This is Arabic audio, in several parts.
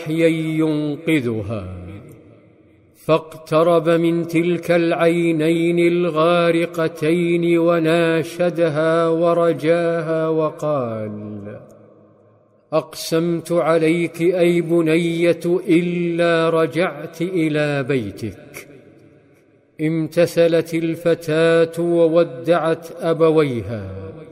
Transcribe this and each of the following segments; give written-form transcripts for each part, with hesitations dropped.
ينقذها، فاقترب من تلك العينين الغارقتين وناشدها ورجاها وقال: أقسمت عليك أي بنية إلا رجعت إلى بيتك. امتثلت الفتاة وودعت أبويها،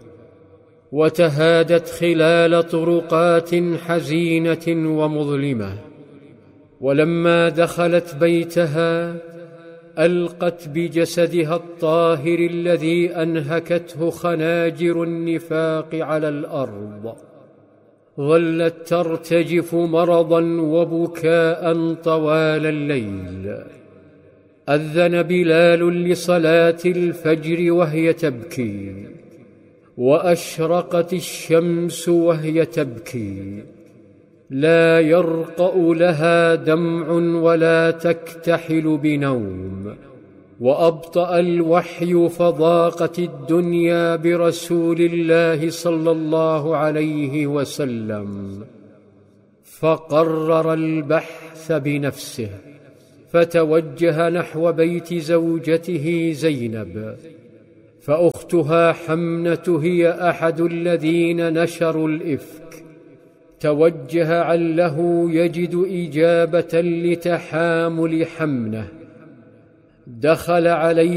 وتهادت خلال طرقات حزينة ومظلمة. ولما دخلت بيتها ألقت بجسدها الطاهر الذي أنهكته خناجر النفاق على الأرض. ظلت ترتجف مرضا وبكاء طوال الليل. أذن بلال لصلاة الفجر وهي تبكي، وأشرقت الشمس وهي تبكي، لا يرقأ لها دمع ولا تكتحل بنوم. وأبطأ الوحي فضاقت الدنيا برسول الله صلى الله عليه وسلم، فقرر البحث بنفسه، فتوجه نحو بيت زوجته زينب، فأختها حمنة هي أحد الذين نشروا الإفك. توجه عله يجد إجابة لتحامل حمنة. دخل عليه